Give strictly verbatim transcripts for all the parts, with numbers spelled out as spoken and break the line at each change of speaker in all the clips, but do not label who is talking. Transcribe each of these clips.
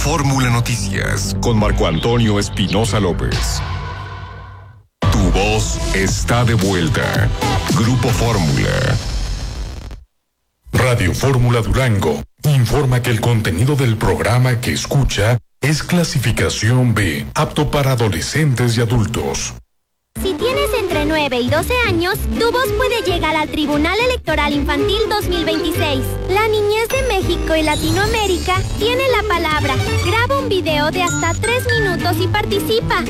Fórmula Noticias con Marco Antonio Espinosa López. Tu voz está de vuelta. Grupo Fórmula.
Radio Fórmula Durango informa que el contenido del programa que escucha es clasificación B, apto para adolescentes y adultos.
Si tienes entre nueve y doce años, tu voz puede llegar al Tribunal Electoral Infantil dos mil veintiséis. La niñez de México y Latinoamérica tiene la palabra. Graba un video de hasta tres minutos y participa.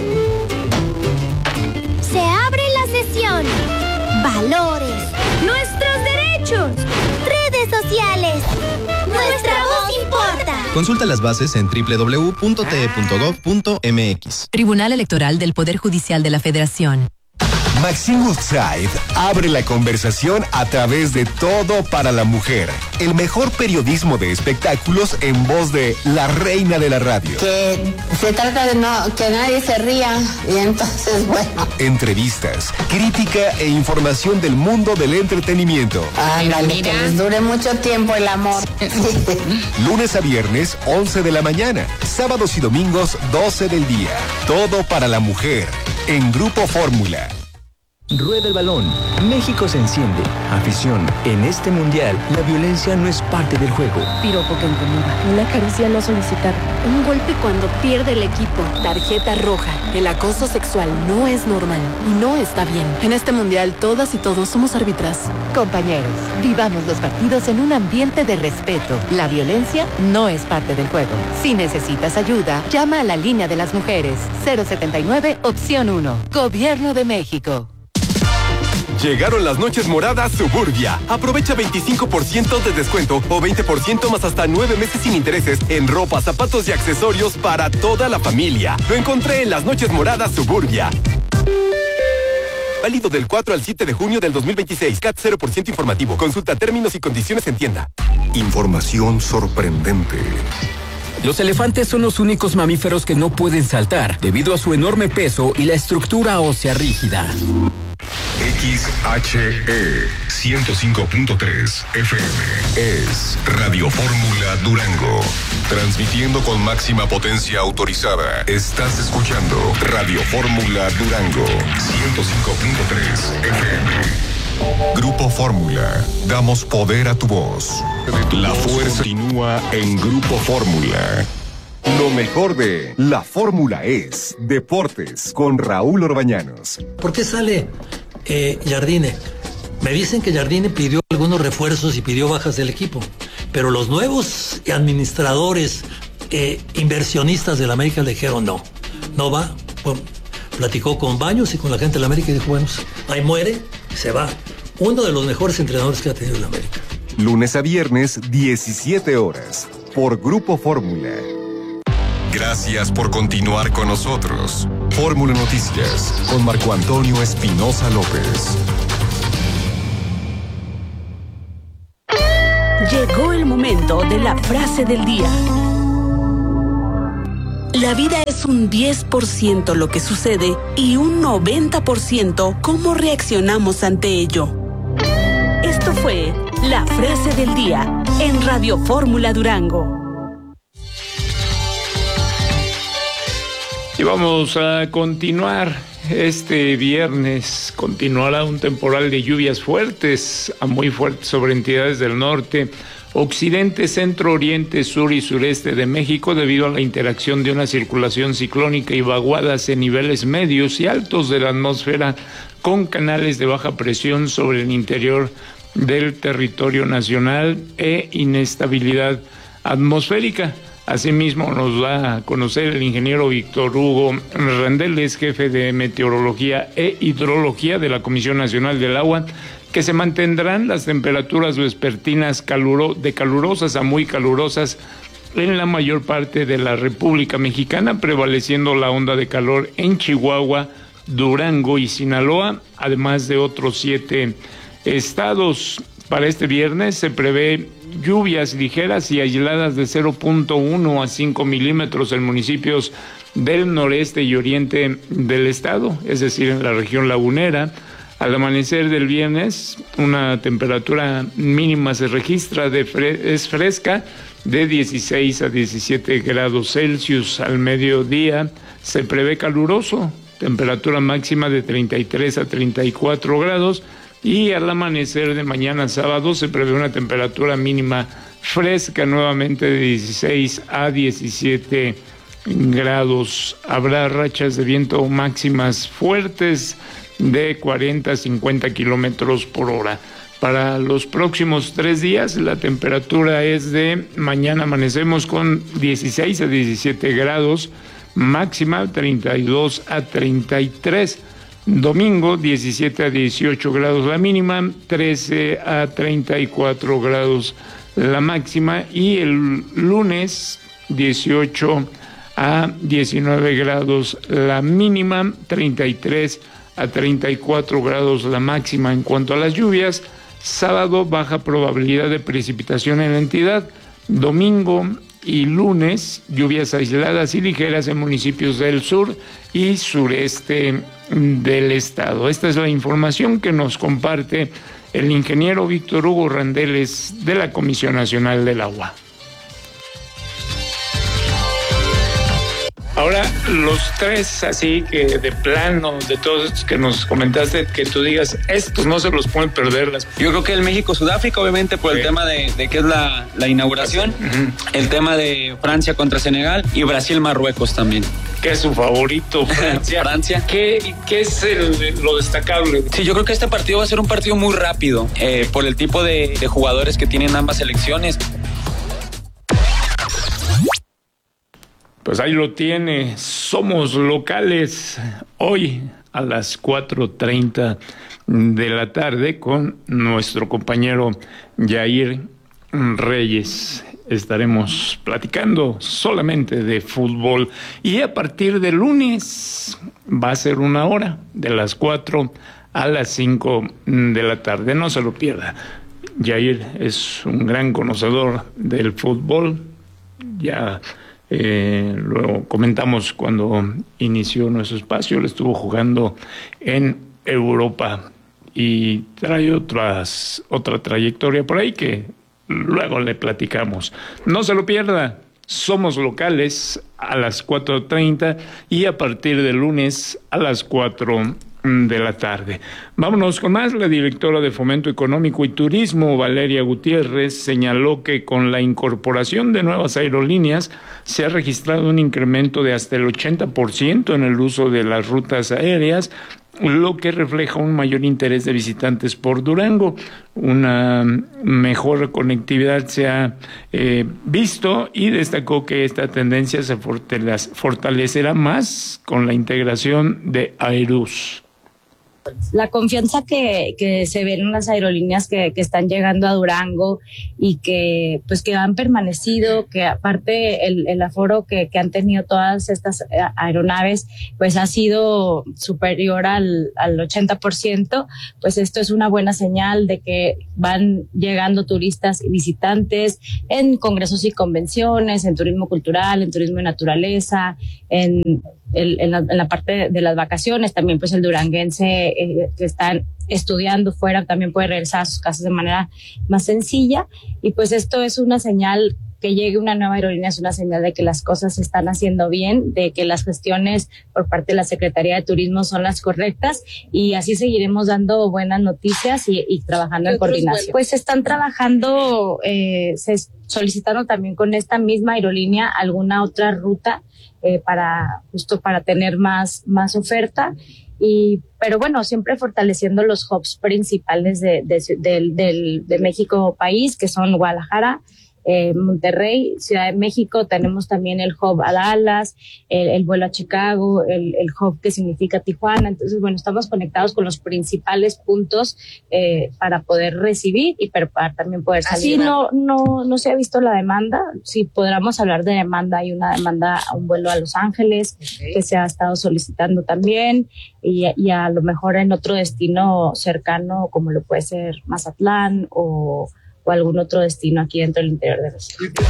Se abre la sesión. Valores. Nuestros derechos. Redes sociales. Nuestra voz importa.
Consulta las bases en doble u doble u doble u punto t e punto gov punto m x.
Tribunal Electoral del Poder Judicial de la Federación.
Maxine Woodside abre la conversación a través de Todo para la Mujer, el mejor periodismo de espectáculos en voz de la reina de la radio.
Que se trata de no que nadie se ría y entonces bueno.
Entrevistas, crítica e información del mundo del entretenimiento.
Ándale, que les dure mucho tiempo el amor.
Lunes a viernes, once de la mañana. Sábados y domingos, doce del día. Todo para la Mujer, en Grupo Fórmula.
Rueda el balón. México se enciende. Afición. En este mundial, la violencia no es parte del juego.
Piropo que incomoda. Una caricia no solicitada. Un golpe cuando pierde el equipo. Tarjeta roja. El acoso sexual no es normal y no está bien. En este mundial, todas y todos somos árbitras.
Compañeros, vivamos los partidos en un ambiente de respeto. La violencia no es parte del juego. Si necesitas ayuda, llama a la línea de las mujeres. cero setenta y nueve, opción uno. Gobierno de México.
Llegaron las noches moradas Suburbia. Aprovecha veinticinco por ciento de descuento o veinte por ciento más hasta nueve meses sin intereses en ropa, zapatos y accesorios para toda la familia. Lo encontré en las noches moradas Suburbia. Válido del cuatro al siete de junio del dos mil veintiséis. C A T cero por ciento informativo. Consulta términos y condiciones en tienda.
Información sorprendente.
Los elefantes son los únicos mamíferos que no pueden saltar debido a su enorme peso y la estructura ósea rígida.
X H E ciento cinco punto tres F M es Radio Fórmula Durango. Transmitiendo con máxima potencia autorizada. Estás escuchando Radio Fórmula Durango ciento cinco punto tres F M. Grupo Fórmula. Damos poder a tu voz. La fuerza continúa en Grupo Fórmula. Lo mejor de La Fórmula es Deportes con Raúl Orbañanos.
¿Por qué sale eh, Jardine? Me dicen que Jardine pidió algunos refuerzos y pidió bajas del equipo, pero los nuevos administradores, eh, inversionistas de la América le dijeron no, no va. Bueno, platicó con Baños y con la gente de la América y dijo, bueno, ahí muere, se va. Uno de los mejores entrenadores que ha tenido la América.
Lunes a viernes, diecisiete horas, por Grupo Fórmula. Gracias por continuar con nosotros. Fórmula Noticias, con Marco Antonio Espinosa López.
Llegó el momento de la frase del día. La vida es un diez por ciento lo que sucede y un noventa por ciento cómo reaccionamos ante ello. Esto fue la frase del día en Radio Fórmula Durango.
Y vamos a continuar. Este viernes continuará un temporal de lluvias fuertes a muy fuertes sobre entidades del norte, occidente, centro, oriente, sur y sureste de México debido a la interacción de una circulación ciclónica y vaguadas en niveles medios y altos de la atmósfera con canales de baja presión sobre el interior del territorio nacional e inestabilidad atmosférica. Asimismo, nos da a conocer el ingeniero Víctor Hugo Randeles, jefe de Meteorología e Hidrología de la Comisión Nacional del Agua, que se mantendrán las temperaturas vespertinas caluro, de calurosas a muy calurosas en la mayor parte de la República Mexicana, prevaleciendo la onda de calor en Chihuahua, Durango y Sinaloa, además de otros siete estados. Para este viernes se prevé lluvias ligeras y aisladas de cero punto uno a cinco milímetros en municipios del noreste y oriente del estado, es decir, en la región lagunera. Al amanecer del viernes, una temperatura mínima se registra, de fre- es fresca, de dieciséis a diecisiete grados Celsius. Al mediodía se prevé caluroso, temperatura máxima de treinta y tres a treinta y cuatro grados, y al amanecer de mañana sábado se prevé una temperatura mínima fresca nuevamente de dieciséis a diecisiete grados. Habrá rachas de viento máximas fuertes de cuarenta a cincuenta kilómetros por hora. Para los próximos tres días la temperatura es de: mañana amanecemos con dieciséis a diecisiete grados, máxima treinta y dos a treinta y tres. Domingo diecisiete a dieciocho grados la mínima, trece a treinta y cuatro grados la máxima, y el lunes dieciocho a diecinueve grados la mínima, treinta y tres a treinta y cuatro grados la máxima. En cuanto a las lluvias, sábado baja probabilidad de precipitación en la entidad, domingo y lunes lluvias aisladas y ligeras en municipios del sur y sureste del estado. Esta es la información que nos comparte el ingeniero Víctor Hugo Randeles de la Comisión Nacional del Agua. Ahora, los tres, así que de plano, de todos estos que nos comentaste, que tú digas, estos no se los pueden perder. Las...
Yo creo que el México-Sudáfrica, obviamente, por sí. el tema de, de que es la, la inauguración, uh-huh. el tema de Francia contra Senegal y Brasil-Marruecos también.
¿Qué es su favorito, Francia?
Francia.
¿Qué, qué es el, lo destacable?
Sí, yo creo que este partido va a ser un partido muy rápido, eh, por el tipo de, de jugadores que tienen ambas selecciones.
Pues ahí lo tiene, somos locales hoy a las cuatro treinta de la tarde con nuestro compañero Yair Reyes. Estaremos platicando solamente de fútbol, y a partir de lunes va a ser una hora, de las cuatro a las cinco de la tarde, no se lo pierda. Yair es un gran conocedor del fútbol, ya... Eh, lo comentamos cuando inició nuestro espacio, él estuvo jugando en Europa y trae otras, otra trayectoria por ahí que luego le platicamos. No se lo pierda, somos locales a las cuatro treinta y a partir de lunes a las cuatro de la tarde. Vámonos con más. La directora de Fomento Económico y Turismo, Valeria Gutiérrez, señaló que con la incorporación de nuevas aerolíneas se ha registrado un incremento de hasta el ochenta por ciento en el uso de las rutas aéreas, lo que refleja un mayor interés de visitantes por Durango. Una mejor conectividad se ha eh, visto, y destacó que esta tendencia se fortalecerá más con la integración de Aerus.
La confianza que, que se ve en las aerolíneas que, que están llegando a Durango y que pues que han permanecido, que aparte el, el aforo que, que han tenido todas estas aeronaves pues ha sido superior al, al ochenta por ciento, pues esto es una buena señal de que van llegando turistas y visitantes en congresos y convenciones, en turismo cultural, en turismo de naturaleza, en El, en, la, en la parte de las vacaciones. También pues el duranguense eh, que están estudiando fuera también puede regresar a sus casas de manera más sencilla, y pues esto es una señal. Que llegue una nueva aerolínea es una señal de que las cosas se están haciendo bien, de que las gestiones por parte de la Secretaría de Turismo son las correctas, y así seguiremos dando buenas noticias y, y trabajando en coordinación. Pues están trabajando, eh, se solicitaron también con esta misma aerolínea alguna otra ruta eh, para justo para tener más, más oferta. Y, pero bueno, siempre fortaleciendo los hubs principales de, de, de, de, de México país, que son Guadalajara, Eh, Monterrey, Ciudad de México. Tenemos también el hub a Dallas, el, el vuelo a Chicago, el, el hub que significa Tijuana. Entonces, bueno, estamos conectados con los principales puntos eh, para poder recibir y para también poder salir. Así no, no, no se ha visto la demanda. Si podríamos hablar de demanda, hay una demanda a un vuelo a Los Ángeles, okay, que se ha estado solicitando también, y, y a lo mejor en otro destino cercano, como lo puede ser Mazatlán o o algún otro destino aquí dentro del interior de México.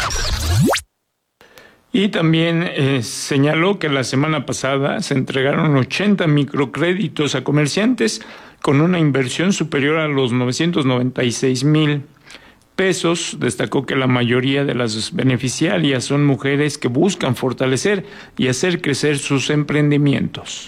Y también eh, señaló que la semana pasada se entregaron ochenta microcréditos a comerciantes con una inversión superior a los novecientos noventa y seis mil pesos. Destacó que la mayoría de las beneficiarias son mujeres que buscan fortalecer y hacer crecer sus emprendimientos.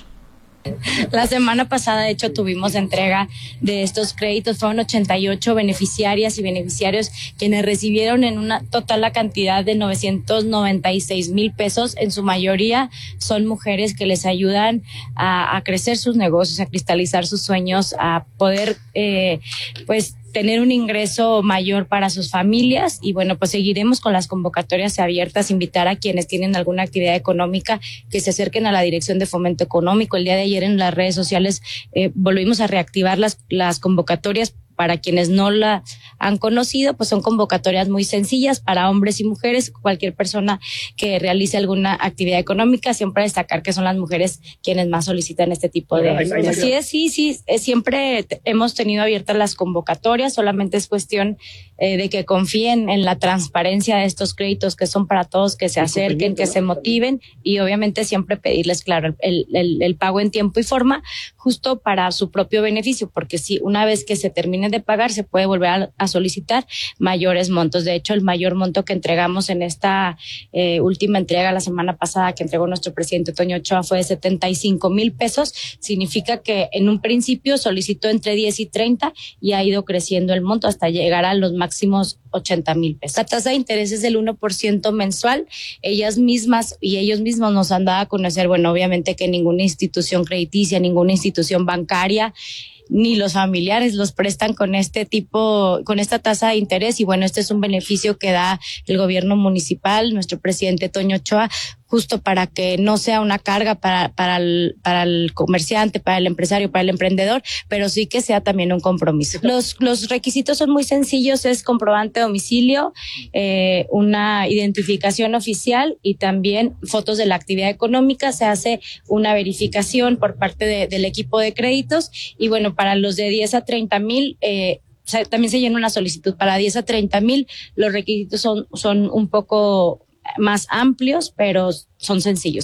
La semana pasada, de hecho, tuvimos entrega de estos créditos. Fueron ochenta y ocho beneficiarias y beneficiarios quienes recibieron en una total la cantidad de novecientos noventa y seis mil pesos. En su mayoría son mujeres que les ayudan a, a crecer sus negocios, a cristalizar sus sueños, a poder, eh, pues, tener un ingreso mayor para sus familias. Y bueno, pues seguiremos con las convocatorias abiertas, invitar a quienes tienen alguna actividad económica que se acerquen a la Dirección de Fomento Económico. El día de ayer en las redes sociales eh, volvimos a reactivar las, las convocatorias. Para quienes no la han conocido, pues son convocatorias muy sencillas para hombres y mujeres, cualquier persona que realice alguna actividad económica. Siempre destacar que son las mujeres quienes más solicitan este tipo de... Así es, sí, sí, siempre hemos tenido abiertas las convocatorias, solamente es cuestión eh, de que confíen en la transparencia de estos créditos que son para todos, que se acerquen, que se motiven y obviamente siempre pedirles, claro, el, el, el pago en tiempo y forma, justo para su propio beneficio, porque si una vez que se termine de pagar se puede volver a, a solicitar mayores montos. De hecho, el mayor monto que entregamos en esta eh, última entrega la semana pasada que entregó nuestro presidente Toño Ochoa fue de setenta y cinco mil pesos. Significa que en un principio solicitó entre diez y treinta y ha ido creciendo el monto hasta llegar a los máximos ochenta mil pesos. La tasa de interés es del uno por ciento mensual. Ellas mismas y ellos mismos nos han dado a conocer, bueno, obviamente que ninguna institución crediticia, ninguna institución bancaria ni los familiares los prestan con este tipo, con esta tasa de interés. Y bueno, este es un beneficio que da el gobierno municipal, nuestro presidente Toño Ochoa, justo para que no sea una carga para, para el, para el comerciante, para el empresario, para el emprendedor, pero sí que sea también un compromiso. Los, los requisitos son muy sencillos, es comprobante de domicilio, eh, una identificación oficial y también fotos de la actividad económica. Se hace una verificación por parte de, del equipo de créditos y bueno, para los de diez a treinta mil, eh, también se llena una solicitud. Para diez a treinta mil, los requisitos son, son un poco más amplios, pero son sencillos.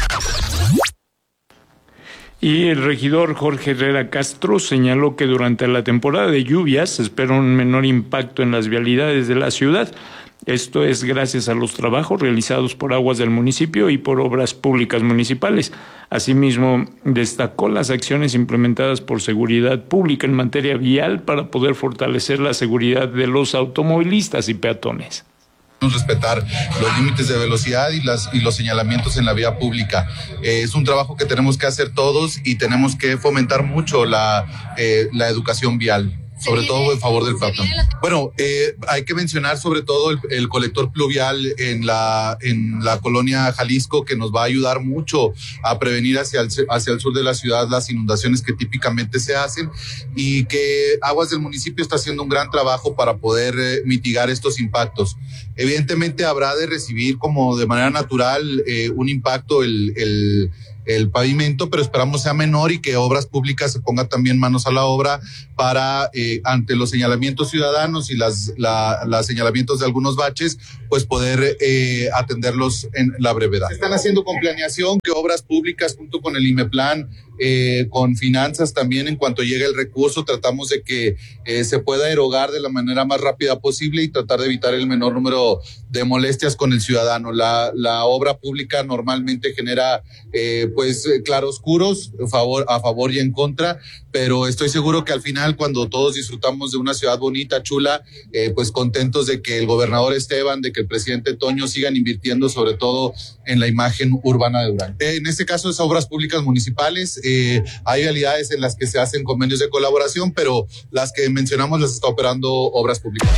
Y el regidor Jorge Herrera Castro señaló que durante la temporada de lluvias se espera un menor impacto en las vialidades de la ciudad. Esto es gracias a los trabajos realizados por Aguas del municipio y por Obras Públicas Municipales. Asimismo, destacó las acciones implementadas por Seguridad Pública en materia vial para poder fortalecer la seguridad de los automovilistas y peatones.
Respetar los límites de velocidad y, las, y los señalamientos en la vía pública. Eh, es un trabajo que tenemos que hacer todos y tenemos que fomentar mucho la, eh, la educación vial, sobre todo en favor del peatón. Bueno, eh, hay que mencionar sobre todo el, el colector pluvial en la, en la colonia Jalisco, que nos va a ayudar mucho a prevenir hacia el, hacia el sur de la ciudad las inundaciones que típicamente se hacen, y que Aguas del municipio está haciendo un gran trabajo para poder eh, mitigar estos impactos. Evidentemente habrá de recibir como de manera natural eh, un impacto el, el el pavimento, pero esperamos sea menor y que Obras Públicas se ponga también manos a la obra para, eh, ante los señalamientos ciudadanos y las, la, los señalamientos de algunos baches, pues poder eh, atenderlos en la brevedad. Se están haciendo con planeación, que Obras Públicas junto con el IMEPLAN, eh, con finanzas también, en cuanto llegue el recurso, tratamos de que eh, se pueda erogar de la manera más rápida posible y tratar de evitar el menor número de molestias con el ciudadano. La, la obra pública normalmente genera eh, pues claroscuros a favor, a favor y en contra, pero estoy seguro que al final, cuando todos disfrutamos de una ciudad bonita, chula, eh, pues contentos de que el gobernador Esteban, de que el presidente Toño sigan invirtiendo sobre todo en la imagen urbana de Durango. Eh, en este caso es Obras Públicas Municipales. Eh, hay realidades en las que se hacen convenios de colaboración, pero las que mencionamos las está operando Obras Públicas.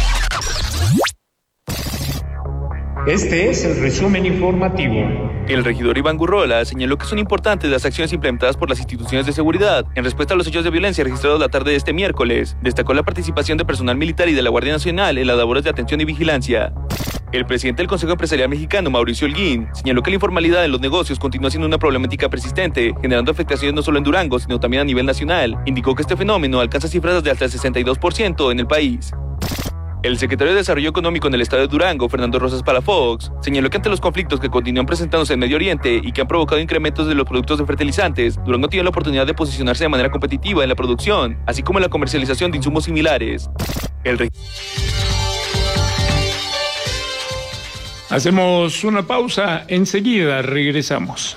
Este es el resumen informativo.
El regidor Iván Gurrola señaló que son importantes las acciones implementadas por las instituciones de seguridad en respuesta a los hechos de violencia registrados la tarde de este miércoles. Destacó la participación de personal militar y de la Guardia Nacional en las labores de atención y vigilancia. El presidente del Consejo Empresarial Mexicano, Mauricio Holguín, señaló que la informalidad en los negocios continúa siendo una problemática persistente, generando afectaciones no solo en Durango, sino también a nivel nacional. Indicó que este fenómeno alcanza cifras de hasta el sesenta y dos por ciento en el país. El secretario de Desarrollo Económico en el estado de Durango, Fernando Rosas Palafox, señaló que ante los conflictos que continúan presentándose en Medio Oriente y que han provocado incrementos de los productos de fertilizantes, Durango tiene la oportunidad de posicionarse de manera competitiva en la producción, así como en la comercialización de insumos similares. El reg...
Hacemos una pausa, enseguida regresamos.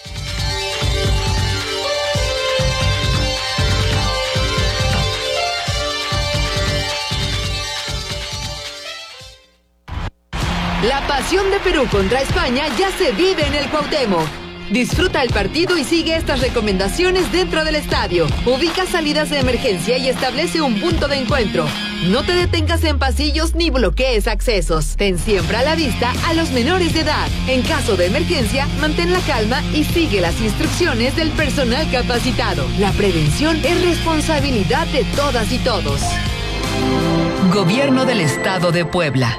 La pasión de Perú contra España ya se vive en el Cuauhtémoc. Disfruta el partido y sigue estas recomendaciones dentro del estadio. Ubica salidas de emergencia y establece un punto de encuentro. No te detengas en pasillos ni bloquees accesos. Ten siempre a la vista a los menores de edad. En caso de emergencia, mantén la calma y sigue las instrucciones del personal capacitado. La prevención es responsabilidad de todas y todos.
Gobierno del Estado de Puebla.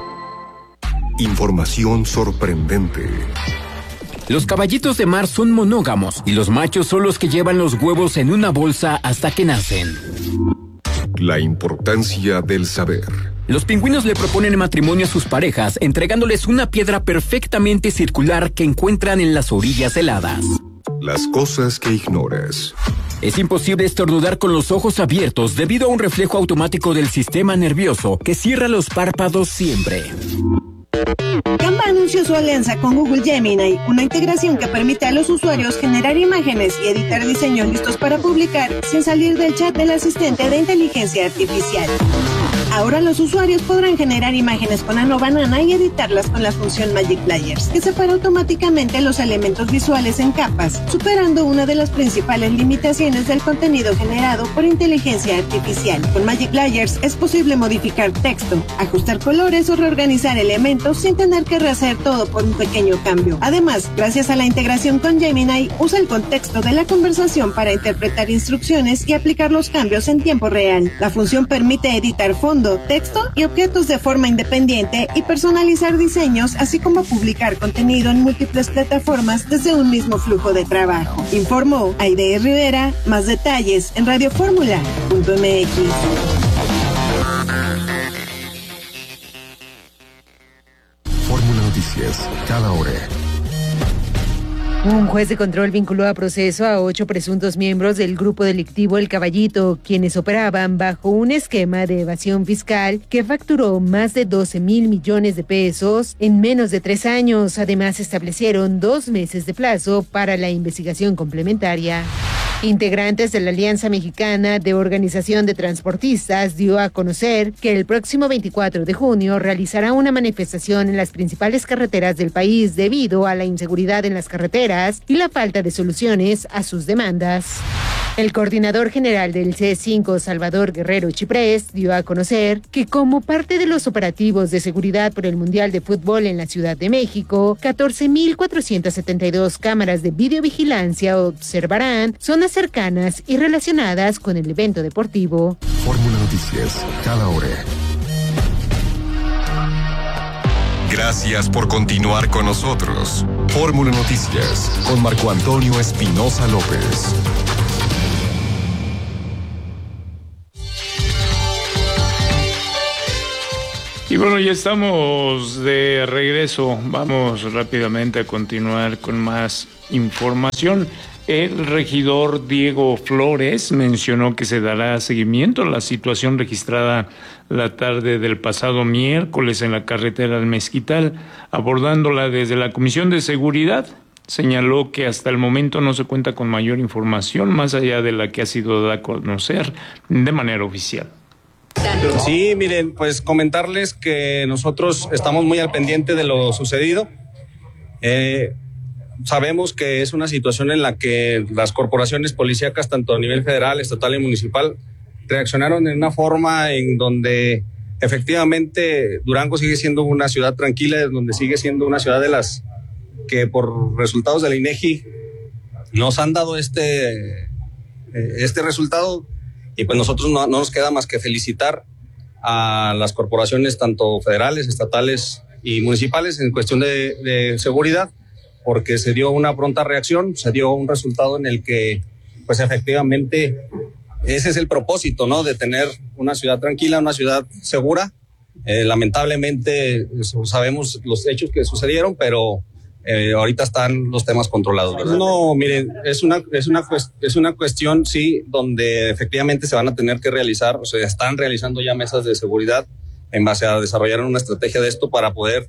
Información sorprendente.
Los caballitos de mar son monógamos y los machos son los que llevan los huevos en una bolsa hasta que nacen.
La importancia del saber.
Los pingüinos le proponen matrimonio a sus parejas, entregándoles una piedra perfectamente circular que encuentran en las orillas heladas.
Las cosas que ignoras.
Es imposible estornudar con los ojos abiertos debido a un reflejo automático del sistema nervioso que cierra los párpados siempre.
Canva anunció su alianza con Google Gemini, una integración que permite a los usuarios generar imágenes y editar diseños listos para publicar sin salir del chat del asistente de inteligencia artificial. Ahora los usuarios podrán generar imágenes con Ano Banana y editarlas con la función Magic Layers, que separa automáticamente los elementos visuales en capas, superando una de las principales limitaciones del contenido generado por inteligencia artificial. Con Magic Layers es posible modificar texto, ajustar colores o reorganizar elementos sin tener que rehacer todo por un pequeño cambio. Además, gracias a la integración con Gemini, usa el contexto de la conversación para interpretar instrucciones y aplicar los cambios en tiempo real. La función permite editar fondo, texto y objetos de forma independiente y personalizar diseños, así como publicar contenido en múltiples plataformas desde un mismo flujo de trabajo. Informó Aide Rivera. Más detalles en radioformula punto m x.
Fórmula Noticias, cada hora.
Un juez de control vinculó a proceso a ocho presuntos miembros del grupo delictivo El Caballito, quienes operaban bajo un esquema de evasión fiscal que facturó más de doce mil millones de pesos en menos de tres años. Además, establecieron dos meses de plazo para la investigación complementaria. Integrantes de la Alianza Mexicana de Organización de Transportistas dio a conocer que el próximo veinticuatro de junio realizará una manifestación en las principales carreteras del país debido a la inseguridad en las carreteras y la falta de soluciones a sus demandas. El coordinador general del C cinco, Salvador Guerrero Chiprés, dio a conocer que como parte de los operativos de seguridad por el Mundial de Fútbol en la Ciudad de México, catorce mil cuatrocientas setenta y dos cámaras de videovigilancia observarán zonas cercanas y relacionadas con el evento deportivo.
Fórmula Noticias, cada hora. Gracias por continuar con nosotros. Fórmula Noticias, con Marco Antonio Espinosa López.
Y bueno, ya estamos de regreso. Vamos rápidamente a continuar con más información. El regidor Diego Flores mencionó que se dará seguimiento a la situación registrada la tarde del pasado miércoles en la carretera del Mezquital, abordándola desde la Comisión de Seguridad. Señaló que hasta el momento no se cuenta con mayor información más allá de la que ha sido dada a conocer de manera oficial.
Sí, miren, pues comentarles que nosotros estamos muy al pendiente de lo sucedido. Eh, sabemos que es una situación en la que las corporaciones policíacas, tanto a nivel federal, estatal y municipal, reaccionaron en una forma en donde efectivamente Durango sigue siendo una ciudad tranquila, donde sigue siendo una ciudad de las que por resultados del INEGI nos han dado este, este resultado. Y pues nosotros no, no nos queda más que felicitar a las corporaciones tanto federales, estatales y municipales en cuestión de, de seguridad, porque se dio una pronta reacción, se dio un resultado en el que pues efectivamente ese es el propósito, ¿no? De tener una ciudad tranquila, una ciudad segura. Eh, lamentablemente sabemos los hechos que sucedieron, pero Eh, ahorita están los temas controlados, ¿verdad? No, miren, es una, es una, es una cuestión, sí, donde efectivamente se van a tener que realizar, o sea, están realizando ya mesas de seguridad en base a desarrollar una estrategia de esto para poder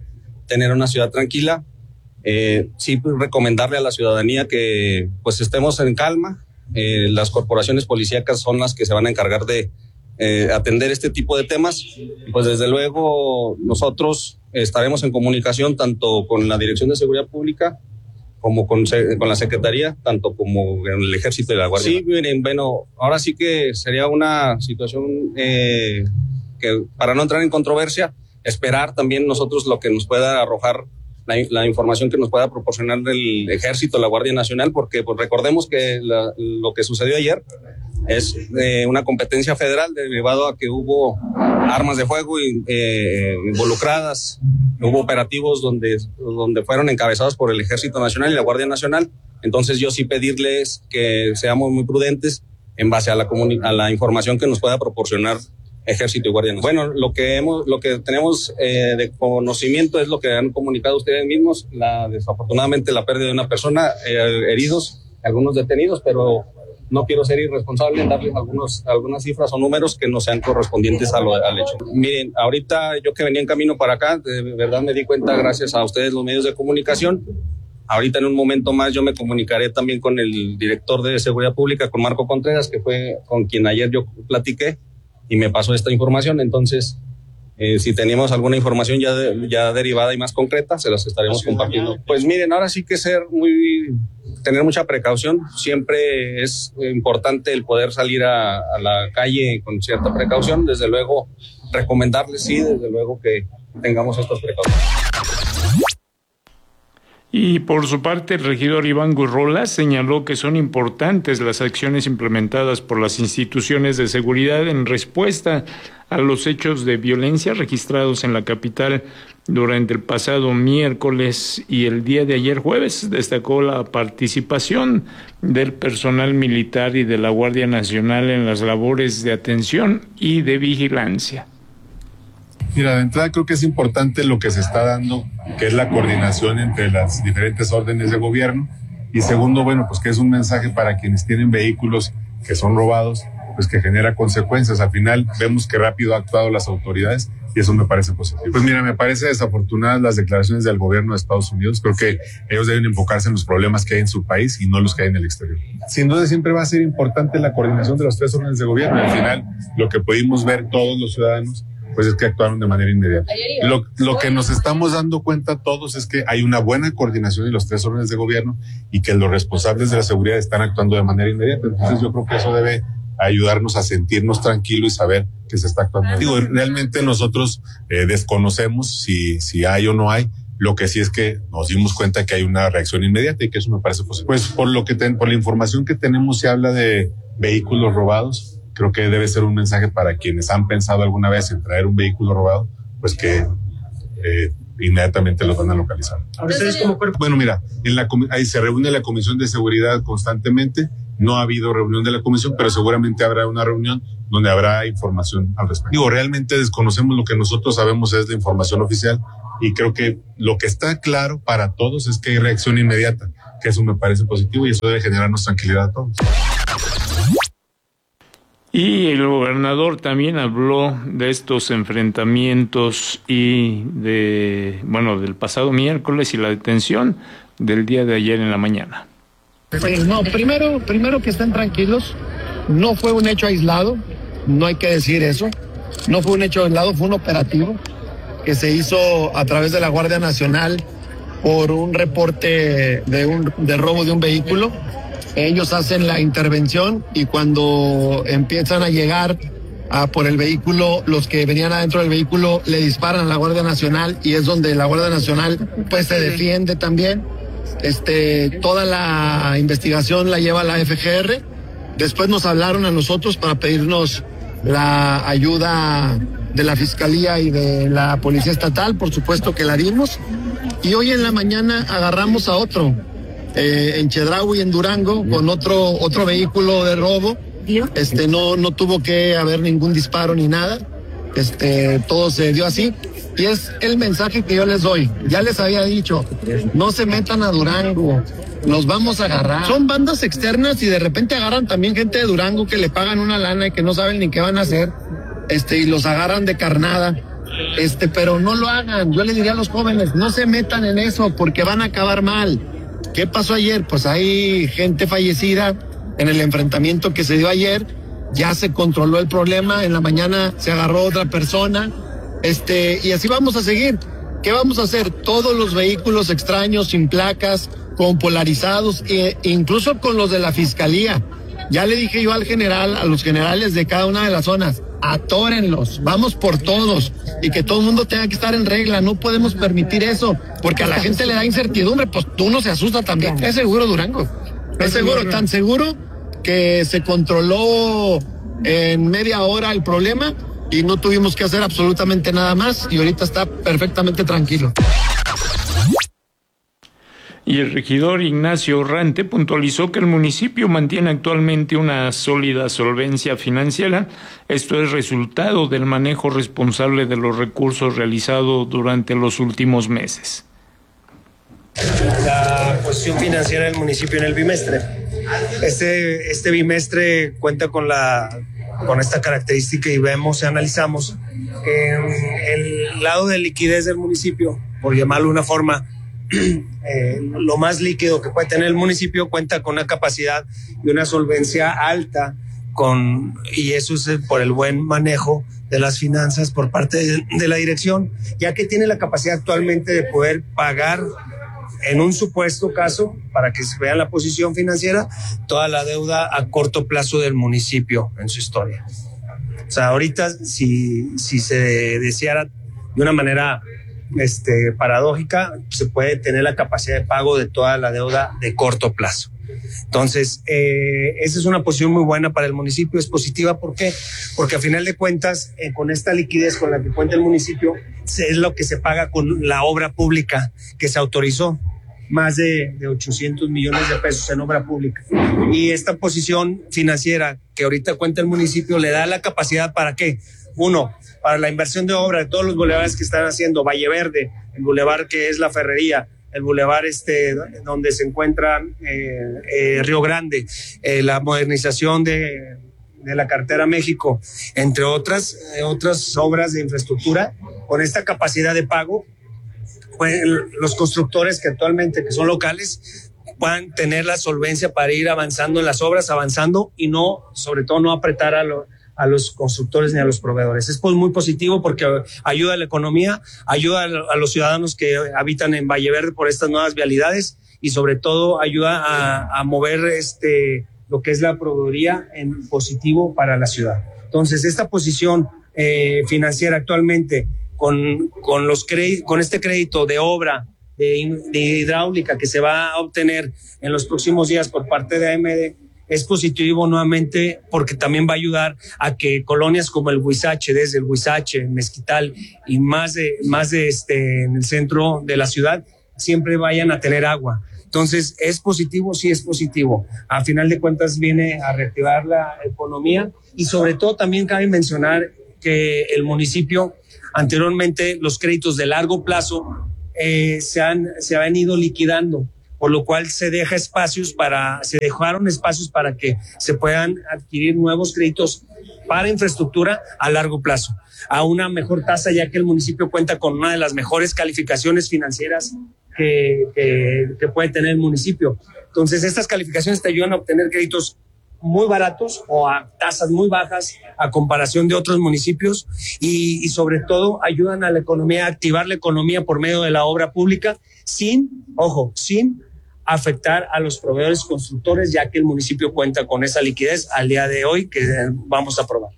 tener una ciudad tranquila. Eh, sí, recomendarle a la ciudadanía que pues estemos en calma. Eh, las corporaciones policíacas son las que se van a encargar de eh, atender este tipo de temas. Pues desde luego nosotros estaremos en comunicación tanto con la Dirección de Seguridad Pública como con, con la Secretaría, tanto como en el Ejército y la Guardia. Sí, miren, bueno, ahora sí que sería una situación eh, que, para no entrar en controversia, esperar también nosotros lo que nos pueda arrojar La, la información que nos pueda proporcionar el Ejército, la Guardia Nacional, porque pues recordemos que la, lo que sucedió ayer es eh, una competencia federal derivado a que hubo armas de fuego y, eh, involucradas, hubo operativos donde, donde fueron encabezados por el Ejército Nacional y la Guardia Nacional. Entonces yo sí pedirles que seamos muy prudentes en base a la, a la información que nos pueda proporcionar Ejército y Guardia Nacional. Bueno, lo que hemos, lo que tenemos eh, de conocimiento es lo que han comunicado ustedes mismos, la, desafortunadamente la pérdida de una persona, eh, heridos, algunos detenidos, pero no quiero ser irresponsable en darles algunos, algunas cifras o números que no sean correspondientes a lo, al hecho. Miren, ahorita yo que venía en camino para acá, de verdad me di cuenta gracias a ustedes los medios de comunicación. Ahorita en un momento más yo me comunicaré también con el director de Seguridad Pública, con Marco Contreras, que fue con quien ayer yo platiqué y me pasó esta información. Entonces, eh, si tenemos alguna información ya, de, ya derivada y más concreta, se las estaremos compartiendo. Pues miren, ahora sí que ser muy, tener mucha precaución. Siempre es importante el poder salir a, a la calle con cierta precaución. Desde luego, recomendarles, sí, desde luego que tengamos estas precauciones.
Y por su parte, el regidor Iván Gurrola señaló que son importantes las acciones implementadas por las instituciones de seguridad en respuesta a los hechos de violencia registrados en la capital durante el pasado miércoles y el día de ayer jueves. Destacó la participación del personal militar y de la Guardia Nacional en las labores de atención y de vigilancia.
Mira, de entrada creo que es importante lo que se está dando, que es la coordinación entre las diferentes órdenes de gobierno. Y segundo, bueno, pues que es un mensaje para quienes tienen vehículos que son robados, pues que genera consecuencias. Al final vemos que rápido han actuado las autoridades y eso me parece positivo. Pues mira, me parece desafortunadas las declaraciones del gobierno de Estados Unidos. Creo que ellos deben enfocarse en los problemas que hay en su país y no los que hay en el exterior. Sin duda siempre va a ser importante la coordinación de los tres órdenes de gobierno. Al final, lo que pudimos ver todos los ciudadanos pues es que actuaron de manera inmediata. Lo, lo que nos estamos dando cuenta todos es que hay una buena coordinación en los tres órdenes de gobierno y que los responsables de la seguridad están actuando de manera inmediata. Entonces yo creo que eso debe ayudarnos a sentirnos tranquilos y saber que se está actuando. Digo, realmente nosotros eh, desconocemos si, si hay o no hay. Lo que sí es que nos dimos cuenta que hay una reacción inmediata y que eso me parece positivo. Pues por lo que ten, por la información que tenemos se habla de vehículos robados. Creo que debe ser un mensaje para quienes han pensado alguna vez en traer un vehículo robado, pues que eh, inmediatamente los van a localizar. Bueno, mira, en la, ahí se reúne la Comisión de Seguridad constantemente. No ha habido reunión de la comisión, pero seguramente habrá una reunión donde habrá información al respecto. Digo, realmente desconocemos, lo que nosotros sabemos es la información oficial y creo que lo que está claro para todos es que hay reacción inmediata, que eso me parece positivo y eso debe generarnos tranquilidad a todos.
Y el gobernador también habló de estos enfrentamientos y de, bueno, del pasado miércoles y la detención del día de ayer en la mañana.
Pues no, primero, primero que estén tranquilos, no fue un hecho aislado, no hay que decir eso, no fue un hecho aislado, fue un operativo que se hizo a través de la Guardia Nacional por un reporte de un de robo de un vehículo. Ellos hacen la intervención y cuando empiezan a llegar a por el vehículo, los que venían adentro del vehículo le disparan a la Guardia Nacional y es donde la Guardia Nacional pues se defiende también. Este, toda la investigación la lleva la F G R. Después nos hablaron a nosotros para pedirnos la ayuda de la Fiscalía y de la Policía Estatal, por supuesto que la dimos. Y hoy en la mañana agarramos a otro. Eh, en Chedraui, en Durango, con otro otro vehículo de robo. Este no no tuvo que haber ningún disparo ni nada. Este todo se dio así y es el mensaje que yo les doy. Ya les había dicho, no se metan a Durango, nos vamos a agarrar. Son bandas externas y de repente agarran también gente de Durango que le pagan una lana y que no saben ni qué van a hacer. Este y los agarran de carnada. Este, pero no lo hagan. Yo le diría a los jóvenes, no se metan en eso porque van a acabar mal. ¿Qué pasó ayer? Pues hay gente fallecida en el enfrentamiento que se dio ayer. Ya se controló el problema. En la mañana se agarró otra persona. Este, y así vamos a seguir. ¿Qué vamos a hacer? Todos los vehículos extraños, sin placas, con polarizados, e incluso con los de la fiscalía. Ya le dije yo al general, a los generales de cada una de las zonas, atórenlos, vamos por todos, y que todo el mundo tenga que estar en regla. No podemos permitir eso, porque a la gente le da incertidumbre. Pues uno se asusta también. Es seguro Durango, es seguro, tan seguro que se controló en media hora el problema y no tuvimos que hacer absolutamente nada más, y ahorita está perfectamente tranquilo.
Y el regidor Ignacio Orrante puntualizó que el municipio mantiene actualmente una sólida solvencia financiera. Esto es resultado del manejo responsable de los recursos realizado durante los últimos meses.
La posición financiera del municipio en el bimestre. Este, este bimestre cuenta con la con esta característica y vemos y analizamos eh, el lado de liquidez del municipio, por llamarlo de una forma, eh, lo más líquido que puede tener el municipio, cuenta con una capacidad y una solvencia alta, con, y eso es por el buen manejo de las finanzas por parte de, de la dirección, ya que tiene la capacidad actualmente de poder pagar en un supuesto caso, para que se vea la posición financiera, toda la deuda a corto plazo del municipio en su historia. O sea, ahorita si, si se deseara de una manera este, paradójica, se puede tener la capacidad de pago de toda la deuda de corto plazo. Entonces, eh, esa es una posición muy buena para el municipio, es positiva. ¿Por qué? Porque a final de cuentas, eh, con esta liquidez con la que cuenta el municipio, es lo que se paga con la obra pública que se autorizó, más de, de ochocientos millones de pesos en obra pública. Y esta posición financiera que ahorita cuenta el municipio le da la capacidad para ¿qué? Uno, para la inversión de obra de todos los bulevares que están haciendo, Valle Verde, el bulevar que es La Ferrería, el bulevar este donde se encuentra eh, eh, Río Grande, eh, la modernización de, de la carretera México, entre otras, eh, otras obras de infraestructura. Con esta capacidad de pago, pues, los constructores que actualmente que son locales puedan tener la solvencia para ir avanzando en las obras, avanzando y no, sobre todo no apretar a los a los constructores ni a los proveedores. Es pues muy positivo porque ayuda a la economía, ayuda a los ciudadanos que habitan en Valle Verde por estas nuevas vialidades y sobre todo ayuda a, a mover este lo que es la proveeduría en positivo para la ciudad. Entonces, esta posición eh, financiera actualmente con, con, los créditos, con este crédito de obra de, de hidráulica que se va a obtener en los próximos días por parte de A M D, es positivo nuevamente porque también va a ayudar a que colonias como el Huizache, desde el Huizache, Mezquital y más de, más de este, en el centro de la ciudad, siempre vayan a tener agua. Entonces, ¿es positivo? Sí, es positivo. A final de cuentas viene a reactivar la economía y sobre todo también cabe mencionar que el municipio, anteriormente los créditos de largo plazo eh, se han, se han ido liquidando, por lo cual se deja espacios para, se dejaron espacios para que se puedan adquirir nuevos créditos para infraestructura a largo plazo, a una mejor tasa, ya que el municipio cuenta con una de las mejores calificaciones financieras que, que, que puede tener el municipio. Entonces, estas calificaciones te ayudan a obtener créditos muy baratos o a tasas muy bajas a comparación de otros municipios y, y sobre todo ayudan a la economía, a activar la economía por medio de la obra pública sin, ojo, sin afectar a los proveedores constructores, ya que el municipio cuenta con esa liquidez al día de hoy que vamos a aprobar.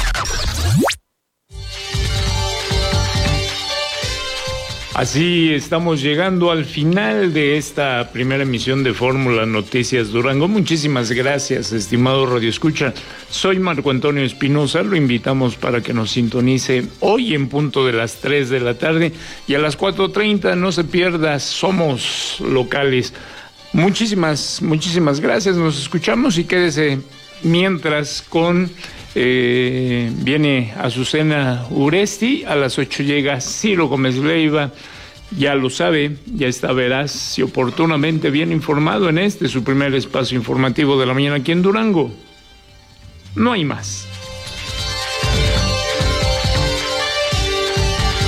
Así estamos llegando al final de esta primera emisión de Fórmula Noticias Durango. Muchísimas gracias, estimado Radio Escucha. Soy Marco Antonio Espinosa. Lo invitamos para que nos sintonice hoy en punto de las tres de la tarde y a las cuatro treinta. No se pierda Somos Locales. Muchísimas, muchísimas gracias. Nos escuchamos y quédese mientras con... Eh, viene Azucena Uresti, a las ocho llega Ciro Gómez Leiva, ya lo sabe, ya está veraz y oportunamente bien informado en este, su primer espacio informativo de la mañana aquí en Durango. No hay más.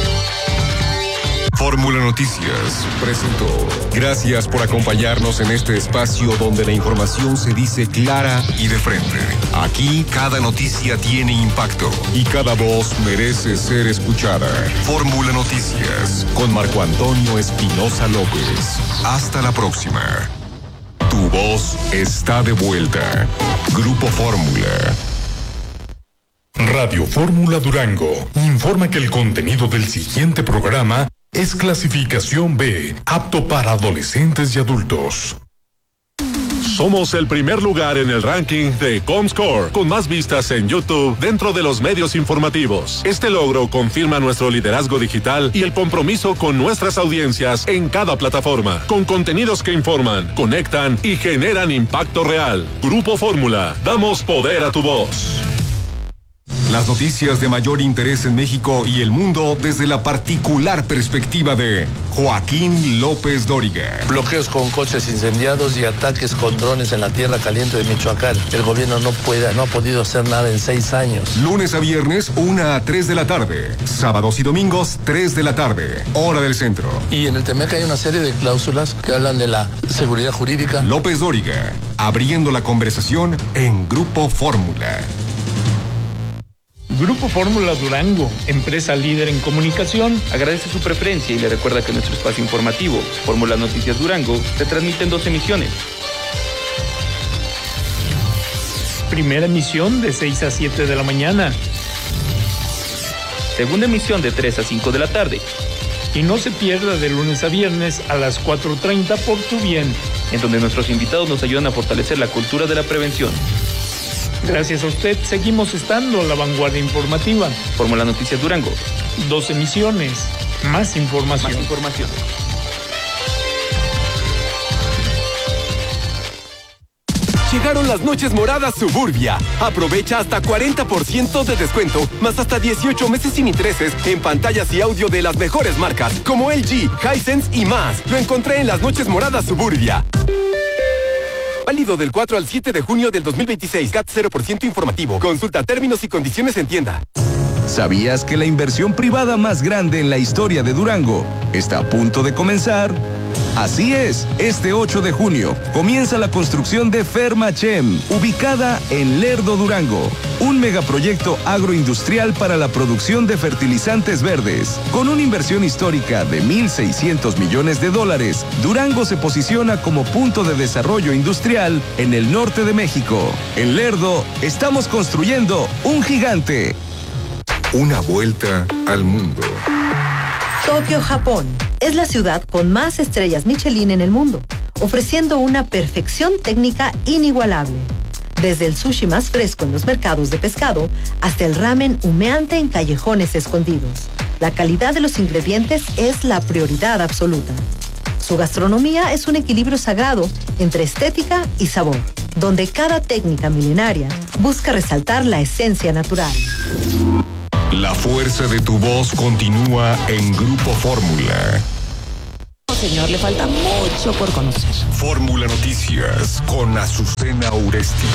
Fórmula Noticias presentó. Gracias por acompañarnos en este espacio donde la información se dice clara y de frente. Aquí cada noticia tiene impacto y cada voz merece ser escuchada. Fórmula Noticias con Marco Antonio Espinosa López. Hasta la próxima. Tu voz está de vuelta. Grupo Fórmula.
Radio Fórmula Durango informa que el contenido del siguiente programa es clasificación B, apto para adolescentes y adultos.
Somos el primer lugar en el ranking de Comscore, con más vistas en YouTube dentro de los medios informativos. Este logro confirma nuestro liderazgo digital y el compromiso con nuestras audiencias en cada plataforma, con contenidos que informan, conectan y generan impacto real. Grupo Fórmula, damos poder a tu voz.
Las noticias de mayor interés en México y el mundo desde la particular perspectiva de Joaquín López Dóriga.
Bloqueos con coches incendiados y ataques con drones en la tierra caliente de Michoacán. El gobierno no puede, no ha podido hacer nada en seis años.
Lunes a viernes, una a tres de la tarde. Sábados y domingos, tres de la tarde. Hora del centro.
Y en el Temec hay una serie de cláusulas que hablan de la seguridad jurídica.
López Dóriga, abriendo la conversación en Grupo Fórmula.
Grupo Fórmula Durango, empresa líder en comunicación,
agradece su preferencia y le recuerda que nuestro espacio informativo, Fórmula Noticias Durango, se transmite en dos emisiones.
Primera emisión de seis a siete de la mañana.
Segunda emisión de tres a cinco de la tarde.
Y no se pierda de lunes a viernes a las cuatro treinta por tu bien,
en donde nuestros invitados nos ayudan a fortalecer la cultura de la prevención.
Gracias a usted, seguimos estando a la vanguardia informativa.
Fórmula Noticias Durango.
Dos emisiones, más información.
Más información.
Llegaron las noches moradas Suburbia. Aprovecha hasta cuarenta por ciento de descuento, más hasta dieciocho meses sin intereses en pantallas y audio de las mejores marcas, como L G, Hisense y más. Lo encontré en las noches moradas Suburbia. Válido del cuatro al siete de junio del dos mil veintiséis. C A T cero por ciento informativo. Consulta términos y condiciones en tienda.
¿Sabías que la inversión privada más grande en la historia de Durango está a punto de comenzar? Así es, este ocho de junio comienza la construcción de Fermachem, ubicada en Lerdo, Durango. Un megaproyecto agroindustrial para la producción de fertilizantes verdes. Con una inversión histórica de mil seiscientos millones de dólares, Durango se posiciona como punto de desarrollo industrial en el norte de México. En Lerdo, estamos construyendo un gigante.
Una vuelta al mundo.
Tokio, Japón, es la ciudad con más estrellas Michelin en el mundo, ofreciendo una perfección técnica inigualable. Desde el sushi más fresco en los mercados de pescado hasta el ramen humeante en callejones escondidos. La calidad de los ingredientes es la prioridad absoluta. Su gastronomía es un equilibrio sagrado entre estética y sabor, donde cada técnica milenaria busca resaltar la esencia natural.
La fuerza de tu voz continúa en Grupo Fórmula.
Señor, le falta mucho por conocer.
Fórmula Noticias con Azucena Uresti.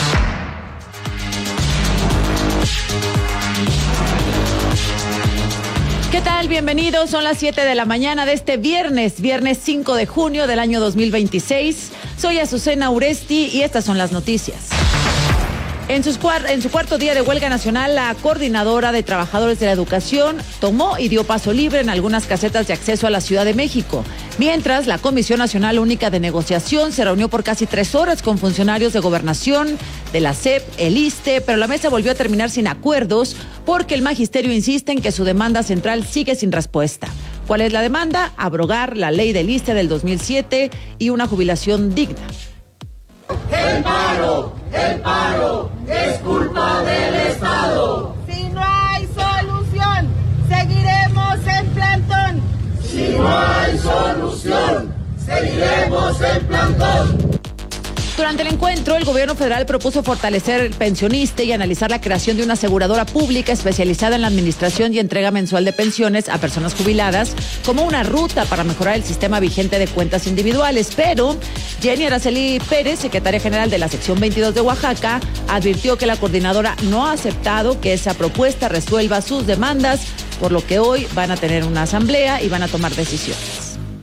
¿Qué tal? Bienvenidos. Son las siete de la mañana de este viernes, viernes cinco de junio del año dos mil veintiséis. Soy Azucena Uresti y estas son las noticias. En, sus cuar- en su cuarto día de huelga nacional, la coordinadora de trabajadores de la educación tomó y dio paso libre en algunas casetas de acceso a la Ciudad de México, mientras la Comisión Nacional Única de Negociación se reunió por casi tres horas con funcionarios de Gobernación, de la S E P, el ISSSTE, pero la mesa volvió a terminar sin acuerdos porque el magisterio insiste en que su demanda central sigue sin respuesta. ¿Cuál es la demanda? Abrogar la ley del ISSSTE del dos mil siete y una jubilación digna.
El paro, el paro, es culpa del Estado.
Si no hay solución, seguiremos en plantón.
Si no hay solución, seguiremos en plantón.
Durante el encuentro, el gobierno federal propuso fortalecer el pensionista y analizar la creación de una aseguradora pública especializada en la administración y entrega mensual de pensiones a personas jubiladas como una ruta para mejorar el sistema vigente de cuentas individuales. Pero Jenny Araceli Pérez, secretaria general de la sección veintidós de Oaxaca, advirtió que la coordinadora no ha aceptado que esa propuesta resuelva sus demandas por lo que hoy van a tener una asamblea y van a tomar decisiones.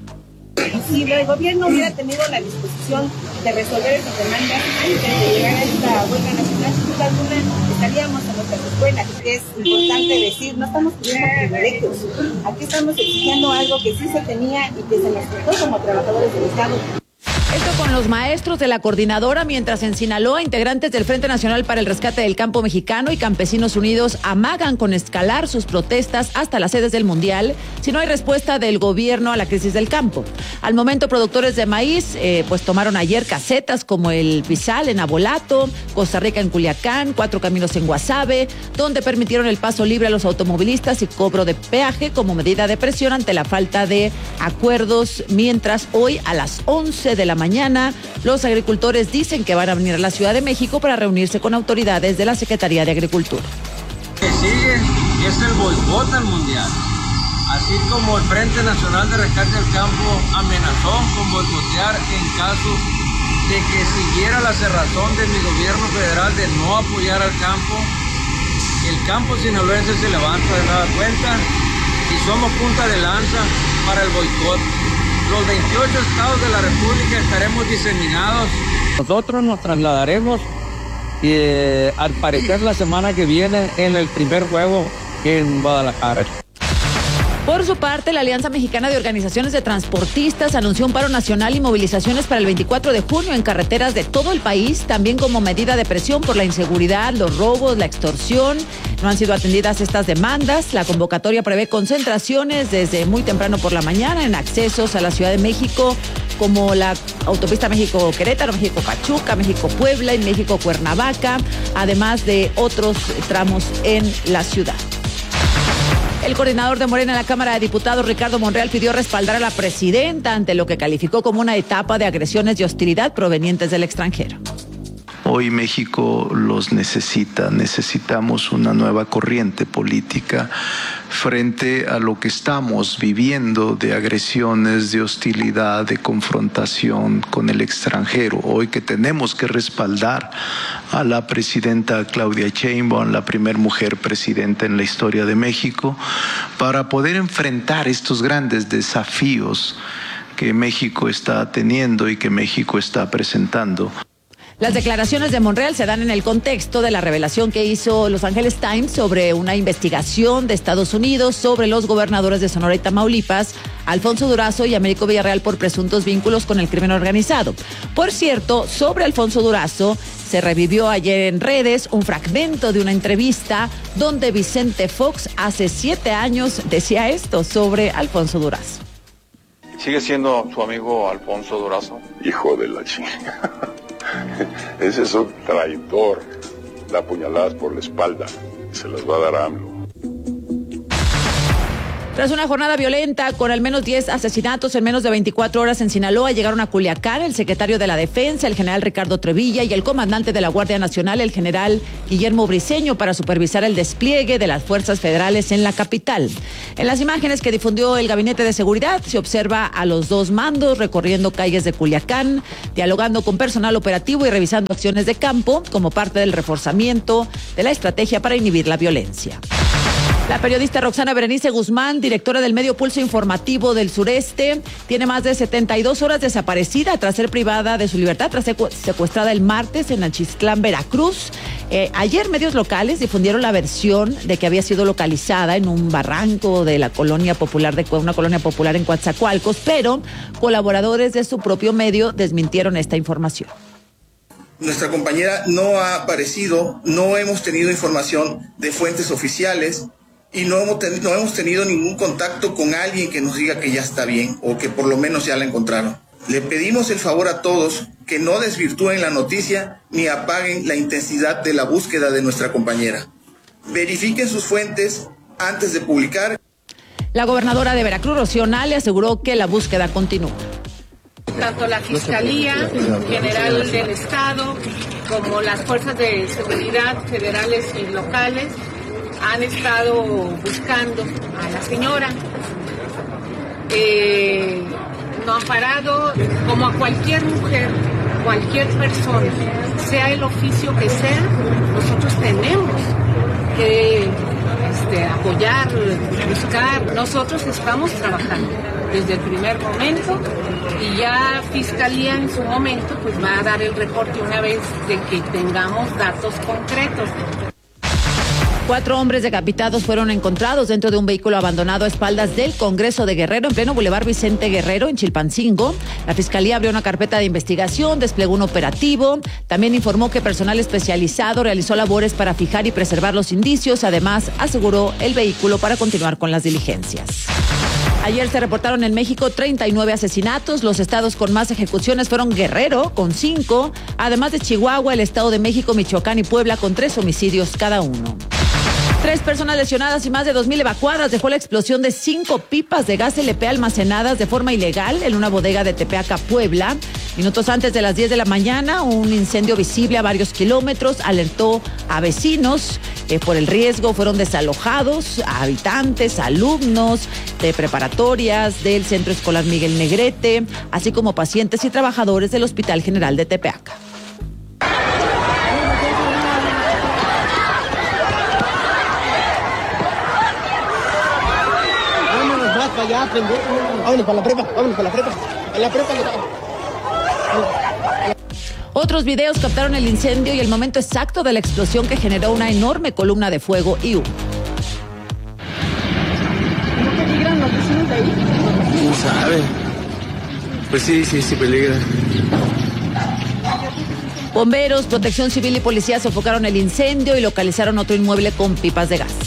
Si el gobierno hubiera tenido la disposición de resolver esas demandas antes de llegar a esta huelga nacional, sin duda alguna estaríamos en nuestras escuelas. Es importante decir, no estamos pidiendo privilegios. Aquí estamos exigiendo algo que sí se tenía y que se nos quitó como trabajadores del Estado.
Esto con los maestros de la coordinadora, mientras en Sinaloa, integrantes del Frente Nacional para el Rescate del Campo Mexicano y Campesinos Unidos amagan con escalar sus protestas hasta las sedes del Mundial si no hay respuesta del gobierno a la crisis del campo. Al momento, productores de maíz eh, pues tomaron ayer casetas como el Pizal en Abolato, Costa Rica en Culiacán, Cuatro Caminos en Guasave, donde permitieron el paso libre a los automovilistas y cobro de peaje como medida de presión ante la falta de acuerdos, mientras hoy a las once de la mañana Mañana, los agricultores dicen que van a venir a la Ciudad de México para reunirse con autoridades de la Secretaría de Agricultura.
Que sigue es el boicot al mundial. Así como el Frente Nacional de Rescate del Campo amenazó con boicotear en caso de que siguiera la cerrazón de mi gobierno federal de no apoyar al campo, el campo sinaloense se levanta de nueva cuenta y somos punta de lanza para el boicot. Los veintiocho estados de la República estaremos diseminados.
Nosotros nos trasladaremos eh, al parecer la semana que viene en el primer juego en Guadalajara.
Por su parte, la Alianza Mexicana de Organizaciones de Transportistas anunció un paro nacional y movilizaciones para el veinticuatro de junio en carreteras de todo el país, también como medida de presión por la inseguridad, los robos, la extorsión. No han sido atendidas estas demandas. La convocatoria prevé concentraciones desde muy temprano por la mañana en accesos a la Ciudad de México, como la autopista México-Querétaro, México-Pachuca, México-Puebla y México-Cuernavaca, además de otros tramos en la ciudad. El coordinador de Morena en la Cámara de Diputados, Ricardo Monreal, pidió respaldar a la presidenta ante lo que calificó como una etapa de agresiones y hostilidad provenientes del extranjero.
Hoy México los necesita, necesitamos una nueva corriente política frente a lo que estamos viviendo de agresiones, de hostilidad, de confrontación con el extranjero. Hoy que tenemos que respaldar a la presidenta Claudia Sheinbaum, la primer mujer presidenta en la historia de México, para poder enfrentar estos grandes desafíos que México está teniendo y que México está presentando.
Las declaraciones de Monreal se dan en el contexto de la revelación que hizo Los Angeles Times sobre una investigación de Estados Unidos sobre los gobernadores de Sonora y Tamaulipas, Alfonso Durazo y Américo Villarreal, por presuntos vínculos con el crimen organizado. Por cierto, sobre Alfonso Durazo, se revivió ayer en redes un fragmento de una entrevista donde Vicente Fox hace siete años decía esto sobre Alfonso Durazo.
¿Sigue siendo su amigo Alfonso Durazo?
Hijo de la chinga. Ese es un traidor. Da puñaladas por la espalda. Se las va a dar a AMLO.
Tras una jornada violenta con al menos diez asesinatos en menos de veinticuatro horas en Sinaloa, llegaron a Culiacán el secretario de la Defensa, el general Ricardo Trevilla, y el comandante de la Guardia Nacional, el general Guillermo Briceño, para supervisar el despliegue de las fuerzas federales en la capital. En las imágenes que difundió el Gabinete de Seguridad se observa a los dos mandos recorriendo calles de Culiacán, dialogando con personal operativo y revisando acciones de campo como parte del reforzamiento de la estrategia para inhibir la violencia. La periodista Roxana Berenice Guzmán, directora del medio Pulso Informativo del Sureste, tiene más de setenta y dos horas desaparecida tras ser privada de su libertad, tras ser secuestrada el martes en Achistlán, Veracruz. Eh, ayer medios locales difundieron la versión de que había sido localizada en un barranco de la colonia popular de una colonia popular en Coatzacoalcos, pero colaboradores de su propio medio desmintieron esta información.
Nuestra compañera no ha aparecido, no hemos tenido información de fuentes oficiales y no hemos, ten, no hemos tenido ningún contacto con alguien que nos diga que ya está bien o que por lo menos ya la encontraron. Le pedimos el favor a todos que no desvirtúen la noticia ni apaguen la intensidad de la búsqueda de nuestra compañera. Verifiquen sus fuentes antes de publicar.
La gobernadora de Veracruz, Rocío Nale, aseguró que la búsqueda continúa.
Tanto la Fiscalía General del Estado como las fuerzas de seguridad federales y locales han estado buscando a la señora. Eh, no han parado, como a cualquier mujer, cualquier persona, sea el oficio que sea, nosotros tenemos que este,
este, apoyar, buscar. Nosotros estamos trabajando desde el primer momento y ya Fiscalía en su momento pues va a dar el reporte una vez de que tengamos datos concretos.
Cuatro hombres decapitados fueron encontrados dentro de un vehículo abandonado a espaldas del Congreso de Guerrero, en pleno Boulevard Vicente Guerrero, en Chilpancingo. La Fiscalía abrió una carpeta de investigación, desplegó un operativo. También informó que personal especializado realizó labores para fijar y preservar los indicios. Además, aseguró el vehículo para continuar con las diligencias. Ayer se reportaron en México treinta y nueve asesinatos. Los estados con más ejecuciones fueron Guerrero, con cinco, además de Chihuahua, el Estado de México, Michoacán y Puebla, con tres homicidios cada uno. Tres personas lesionadas y más de dos mil evacuadas dejó la explosión de cinco pipas de gas L P almacenadas de forma ilegal en una bodega de Tepeaca, Puebla. Minutos antes de las diez de la mañana, un incendio visible a varios kilómetros alertó a vecinos que por el riesgo fueron desalojados, a habitantes, alumnos de preparatorias del Centro Escolar Miguel Negrete, así como pacientes y trabajadores del Hospital General de Tepeaca.
Ya aprender, vámonos para la prepa, vámonos para la prepa, a la prepa.
Otros videos captaron el incendio y el momento exacto de la explosión que generó una enorme columna de fuego y humo.
¿No peligran los vecinos de ahí?
¿Quién sabe? Pues sí, sí, sí peligra.
Bomberos, Protección Civil y policía sofocaron el incendio y localizaron otro inmueble con pipas de gas.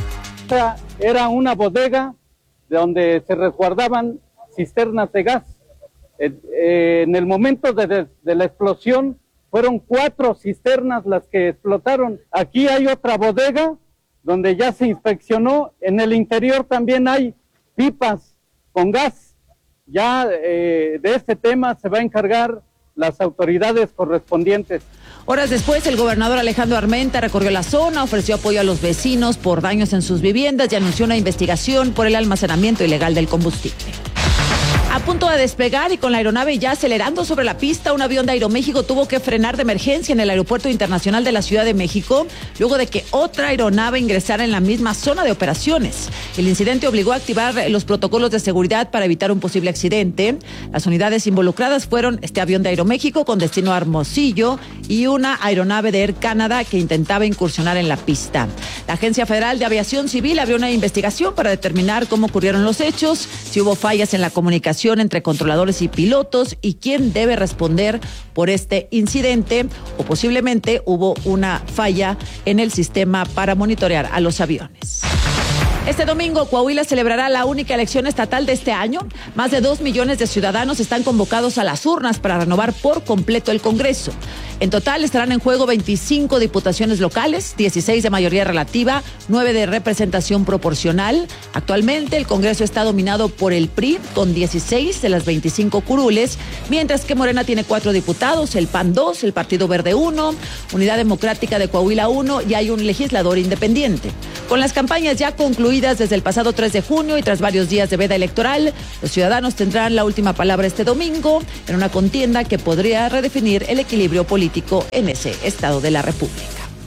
Era una bodega de donde se resguardaban cisternas de gas. Eh, eh, en el momento de, de, de la explosión fueron cuatro cisternas las que explotaron. Aquí hay otra bodega donde ya se inspeccionó. En el interior también hay pipas con gas. Ya eh, de este tema se va a encargar las autoridades correspondientes.
Horas después, el gobernador Alejandro Armenta recorrió la zona, ofreció apoyo a los vecinos por daños en sus viviendas y anunció una investigación por el almacenamiento ilegal del combustible. A punto de despegar y con la aeronave ya acelerando sobre la pista, un avión de Aeroméxico tuvo que frenar de emergencia en el Aeropuerto Internacional de la Ciudad de México, luego de que otra aeronave ingresara en la misma zona de operaciones. El incidente obligó a activar los protocolos de seguridad para evitar un posible accidente. Las unidades involucradas fueron este avión de Aeroméxico con destino a Hermosillo y una aeronave de Air Canada que intentaba incursionar en la pista. La Agencia Federal de Aviación Civil abrió una investigación para determinar cómo ocurrieron los hechos, si hubo fallas en la comunicación entre controladores y pilotos y quién debe responder por este incidente, o posiblemente hubo una falla en el sistema para monitorear a los aviones. Este domingo, Coahuila celebrará la única elección estatal de este año. Más de dos millones de ciudadanos están convocados a las urnas para renovar por completo el Congreso. En total estarán en juego veinticinco diputaciones locales, dieciséis de mayoría relativa, nueve de representación proporcional. Actualmente el Congreso está dominado por el P R I con dieciséis de las veinticinco curules, mientras que Morena tiene cuatro diputados, el P A N dos, el Partido Verde uno, Unidad Democrática de Coahuila uno y hay un legislador independiente. Con las campañas ya concluidas desde el pasado tres de junio y tras varios días de veda electoral, los ciudadanos tendrán la última palabra este domingo en una contienda que podría redefinir el equilibrio político en ese estado de la República.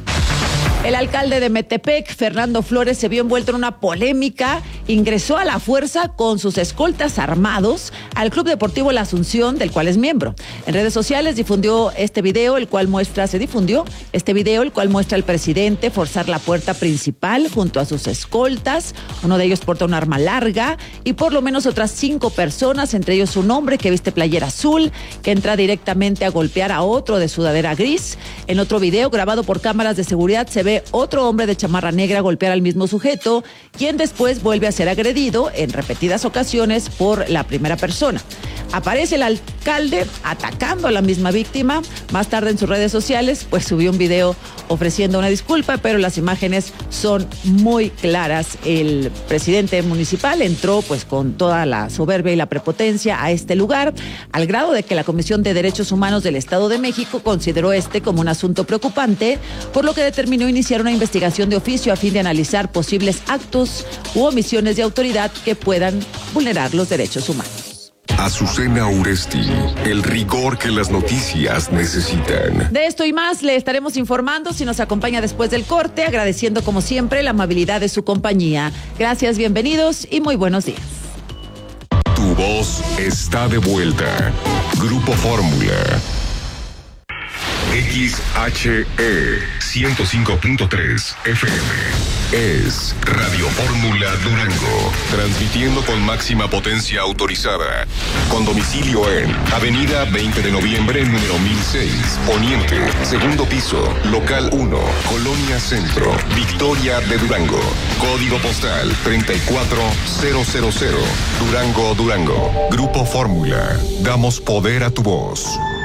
El alcalde de Metepec, Fernando Flores, se vio envuelto en una polémica. Ingresó a la fuerza con sus escoltas armados al Club Deportivo La Asunción, del cual es miembro. En redes sociales difundió este video, el cual muestra, se difundió este video, el cual muestra al presidente forzar la puerta principal junto a sus escoltas. Uno de ellos porta un arma larga y por lo menos otras cinco personas, entre ellos un hombre que viste playera azul, que entra directamente a golpear a otro de sudadera gris. En otro video grabado por cámaras de seguridad se ve otro hombre de chamarra negra golpear al mismo sujeto, quien después vuelve a ser agredido en repetidas ocasiones por la primera persona. Aparece el alcalde atacando a la misma víctima. Más tarde en sus redes sociales, pues subió un video ofreciendo una disculpa, pero las imágenes son muy claras. El presidente municipal entró pues con toda la soberbia y la prepotencia a este lugar, al grado de que la Comisión de Derechos Humanos del Estado de México consideró este como un asunto preocupante, por lo que determinó iniciar una investigación de oficio a fin de analizar posibles actos u omisiones de autoridad que puedan vulnerar los derechos humanos.
Azucena Uresti, el rigor que las noticias necesitan.
De esto y más le estaremos informando si nos acompaña después del corte, agradeciendo como siempre la amabilidad de su compañía. Gracias, bienvenidos y muy buenos días.
Tu voz está de vuelta. Grupo Fórmula. X H E ciento cinco punto tres F M es Radio Fórmula Durango, transmitiendo con máxima potencia autorizada, con domicilio en Avenida veinte de noviembre, número mil seis, Poniente, segundo piso, local uno, Colonia Centro, Victoria de Durango, código postal treinta y cuatro mil, Durango, Durango. Grupo Fórmula, damos poder a tu voz.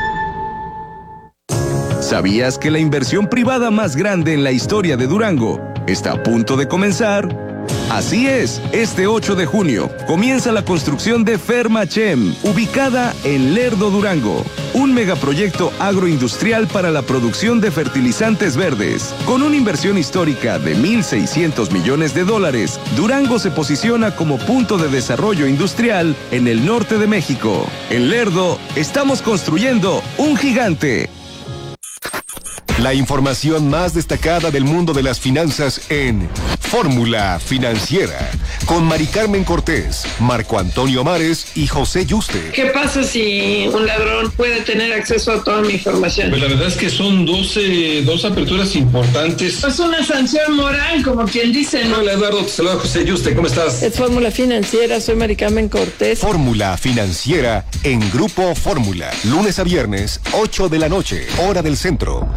¿Sabías que la inversión privada más grande en la historia de Durango está a punto de comenzar? Así es, este ocho de junio comienza la construcción de Fermachem, ubicada en Lerdo, Durango. Un megaproyecto agroindustrial para la producción de fertilizantes verdes. Con una inversión histórica de mil seiscientos millones de dólares, Durango se posiciona como punto de desarrollo industrial en el norte de México. En Lerdo, estamos construyendo un gigante.
La información más destacada del mundo de las finanzas en Fórmula Financiera, con Mari Carmen Cortés, Marco Antonio Mares y José Yuste.
¿Qué pasa si un ladrón puede tener acceso a toda mi información?
Pues la verdad es que son dos, eh, dos aperturas importantes.
Es una sanción moral, como quien dice, ¿no?
Hola Eduardo, te saluda José Yuste, ¿cómo estás?
Es Fórmula Financiera, soy Mari Carmen Cortés.
Fórmula Financiera en Grupo Fórmula, lunes a viernes, ocho de la noche, hora del centro.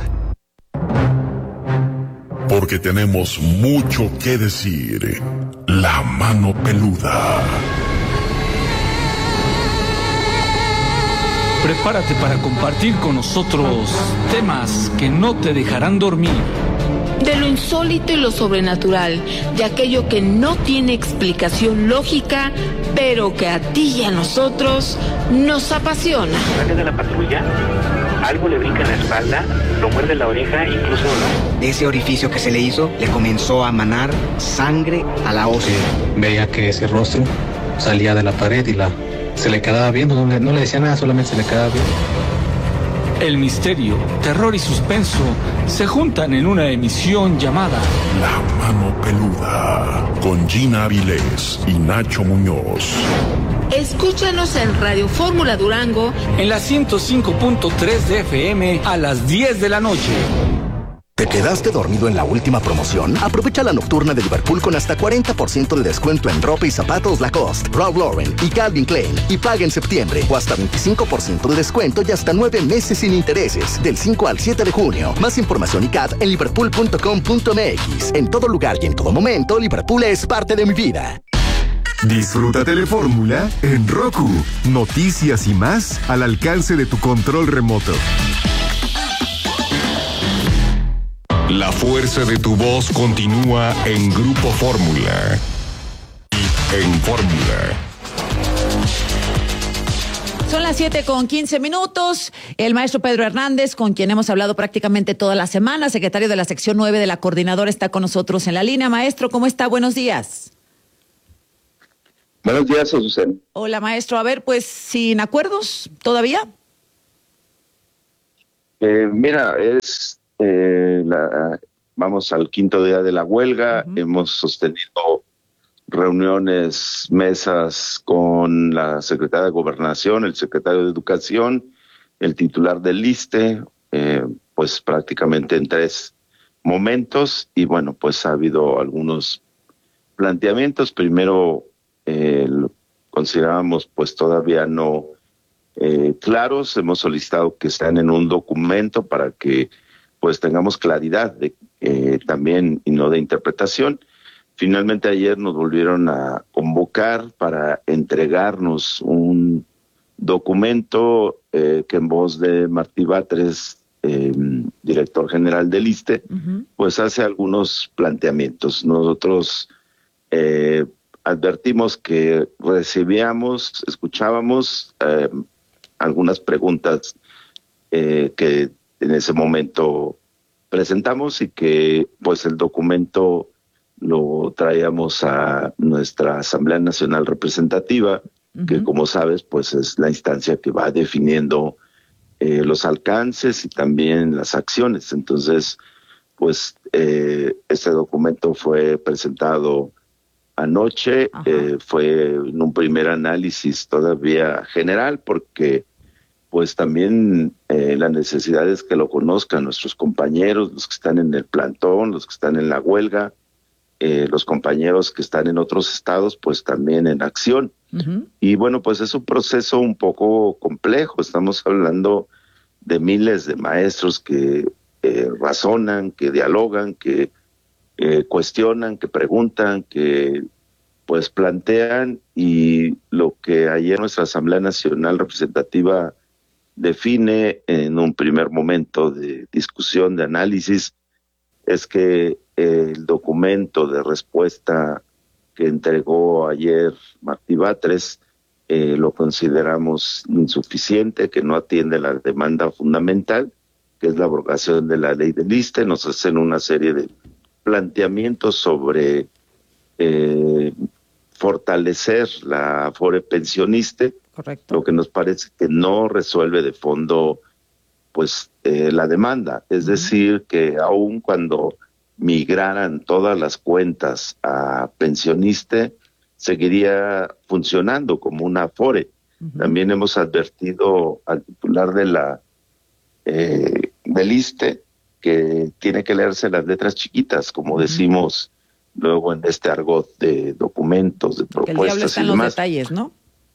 Porque tenemos mucho que decir. La mano peluda.
Prepárate para compartir con nosotros temas que no te dejarán dormir.
De lo insólito y lo sobrenatural, de aquello que no tiene explicación lógica, pero que a ti y a nosotros nos apasiona.
Sale de la patrulla, algo le brinca en la espalda, lo muerde la oreja, incluso no.
De ese orificio que se le hizo, le comenzó a manar sangre a la ósea.
Veía que ese rostro salía de la pared y la se le quedaba viendo, no le, no le decía nada, solamente se le quedaba viendo.
El misterio, terror y suspenso se juntan en una emisión llamada
La Mano Peluda, con Gina Avilés y Nacho Muñoz.
Escúchanos en Radio Fórmula Durango
en la ciento cinco punto tres de F M a las diez de la noche.
¿Te quedaste dormido en la última promoción? Aprovecha la nocturna de Liverpool con hasta cuarenta por ciento de descuento en ropa y zapatos Lacoste, Ralph Lauren y Calvin Klein. Y paga en septiembre o hasta veinticinco por ciento de descuento y hasta nueve meses sin intereses. Del cinco al siete de junio. Más información y C A D en liverpool punto com punto m x. En todo lugar y en todo momento, Liverpool es parte de mi vida.
Disfruta Telefórmula en Roku. Noticias y más al alcance de tu control remoto. La fuerza de tu voz continúa en Grupo Fórmula. En Fórmula.
Son las siete con quince minutos. El maestro Pedro Hernández, con quien hemos hablado prácticamente toda la semana, secretario de la sección nueve de la coordinadora, está con nosotros en la línea. Maestro, ¿cómo está? Buenos días.
Buenos días, Azucena.
Hola, maestro. A ver, pues, ¿sin acuerdos todavía?
Eh, mira, es... Eh, la, vamos al quinto día de la huelga. Uh-huh. Hemos sostenido reuniones, mesas con la secretaria de Gobernación, el secretario de Educación, el titular del ISSSTE, eh, pues prácticamente en tres momentos. Y bueno, pues ha habido algunos planteamientos. Primero, eh, lo considerábamos pues todavía no eh, claros. Hemos solicitado que estén en un documento para que pues tengamos claridad de eh, también y no de interpretación. Finalmente ayer nos volvieron a convocar para entregarnos un documento eh, que en voz de Martí Batres, eh, director general del ISSSTE, uh-huh. pues hace algunos planteamientos. Nosotros eh, advertimos que recibíamos, escuchábamos eh, algunas preguntas eh, que en ese momento presentamos y que pues el documento lo traíamos a nuestra Asamblea Nacional Representativa uh-huh. que como sabes, pues es la instancia que va definiendo eh, los alcances y también las acciones. Entonces, pues eh, este documento fue presentado anoche, eh, fue en un primer análisis todavía general, porque pues también eh, la necesidad es que lo conozcan nuestros compañeros, los que están en el plantón, los que están en la huelga, eh, los compañeros que están en otros estados, pues también en acción. Uh-huh. Y bueno, pues es un proceso un poco complejo. Estamos hablando de miles de maestros que eh, razonan, que dialogan, que eh, cuestionan, que preguntan, que pues plantean, y lo que ayer nuestra Asamblea Nacional Representativa define en un primer momento de discusión, de análisis, es que el documento de respuesta que entregó ayer Martí Batres eh, lo consideramos insuficiente, que no atiende la demanda fundamental, que es la abrogación de la ley del ISSSTE. Nos hacen una serie de planteamientos sobre eh, fortalecer la Afore pensionista.
Correcto.
Lo que nos parece que no resuelve de fondo pues eh, la demanda, es uh-huh. decir, que aun cuando migraran todas las cuentas a pensionista, seguiría funcionando como una Afore. Uh-huh. También hemos advertido al titular de la eh, del ISSSTE que tiene que leerse las letras chiquitas, como uh-huh. decimos luego en este argot de documentos, de
Porque
propuestas.
El diablo está
y
en los
demás.
detalles, ¿no?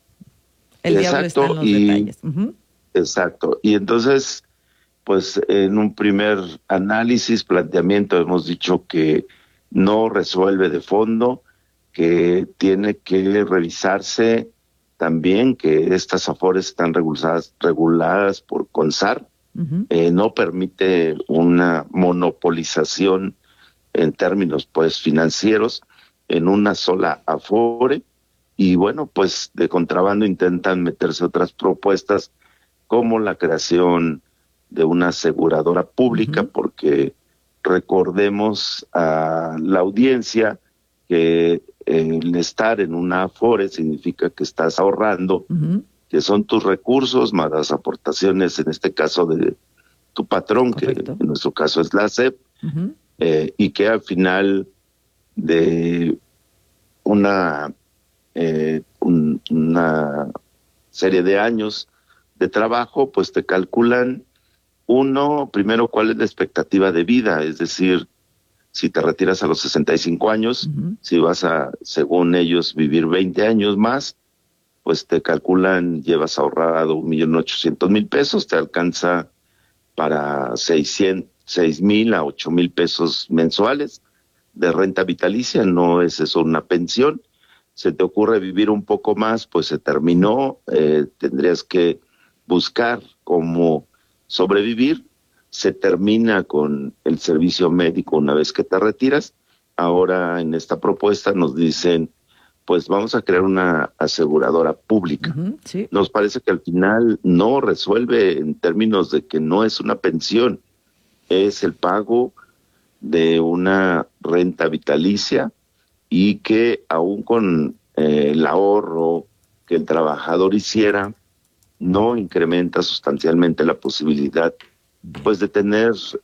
El
Exacto,
diablo está en los
y,
detalles. Uh-huh.
Exacto. Y entonces, pues en un primer análisis, planteamiento, hemos dicho que no resuelve de fondo, que tiene que revisarse también que estas afores están reguladas, reguladas por CONSAR, uh-huh. eh, no permite una monopolización en términos pues financieros en una sola afore. Y bueno, pues de contrabando intentan meterse otras propuestas como la creación de una aseguradora pública, uh-huh. porque recordemos a la audiencia que el estar en una afore significa que estás ahorrando, uh-huh. que son tus recursos más las aportaciones, en este caso de tu patrón, Correcto. Que en nuestro caso es la S E P, uh-huh. eh, y que al final de una Eh, un, una serie de años de trabajo, pues te calculan, uno, primero, cuál es la expectativa de vida, es decir, si te retiras a los sesenta y cinco años, uh-huh. si vas a, según ellos, vivir veinte años más, pues te calculan, llevas ahorrado un millón ochocientos mil pesos, te alcanza para seiscientos, seis mil a ocho mil pesos mensuales de renta vitalicia. No es eso una pensión. Se te ocurre vivir un poco más, pues se terminó, eh, tendrías que buscar cómo sobrevivir, se termina con el servicio médico una vez que te retiras. Ahora en esta propuesta nos dicen, pues vamos a crear una aseguradora pública. Uh-huh, sí. Nos parece que al final no resuelve en términos de que no es una pensión, es el pago de una renta vitalicia, y que aún con eh, el ahorro que el trabajador hiciera, no incrementa sustancialmente la posibilidad pues de tener